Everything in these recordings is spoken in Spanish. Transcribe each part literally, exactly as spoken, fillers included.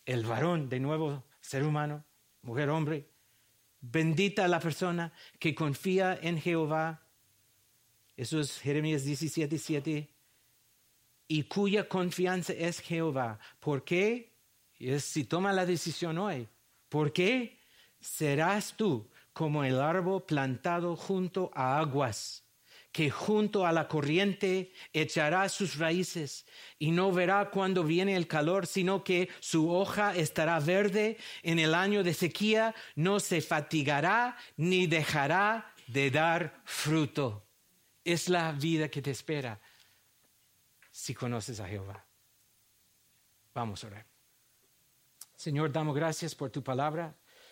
el varón, de nuevo, ser humano, mujer, hombre. Bendita la persona que confía en Jehová. Eso es Jeremías diecisiete, siete. Y cuya confianza es Jehová. ¿Por qué? Es si toma la decisión hoy. ¿Por qué? Serás tú como el árbol plantado junto a aguas, que junto a la corriente echará sus raíces y no verá cuando viene el calor, sino que su hoja estará verde. En el año de sequía no se fatigará ni dejará de dar fruto. Es la vida que te espera si conoces a Jehová. Vamos a orar. Señor, damos gracias por tu palabra.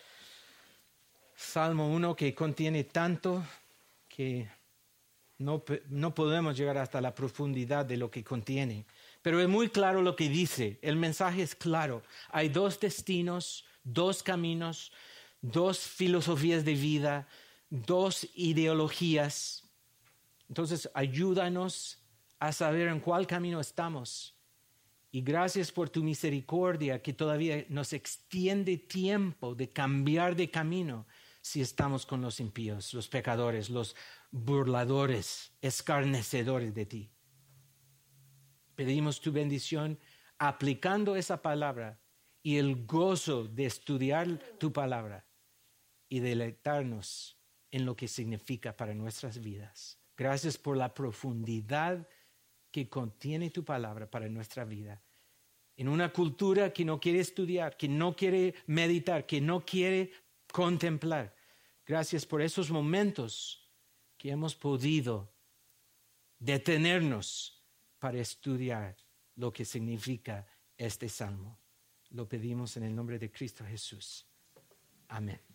Salmo uno que contiene tanto que no, no podemos llegar hasta la profundidad de lo que contiene. Pero es muy claro lo que dice. El mensaje es claro. Hay dos destinos, dos caminos, dos filosofías de vida, dos ideologías. Entonces, ayúdanos a saber en cuál camino estamos. Y gracias por tu misericordia que todavía nos extiende tiempo de cambiar de camino si estamos con los impíos, los pecadores, los burladores, escarnecedores de ti. Pedimos tu bendición aplicando esa palabra y el gozo de estudiar tu palabra y deleitarnos en lo que significa para nuestras vidas. Gracias por la profundidad que contiene tu palabra para nuestra vida. En una cultura que no quiere estudiar, que no quiere meditar, que no quiere contemplar. Gracias por esos momentos que hemos podido detenernos para estudiar lo que significa este salmo. Lo pedimos en el nombre de Cristo Jesús. Amén.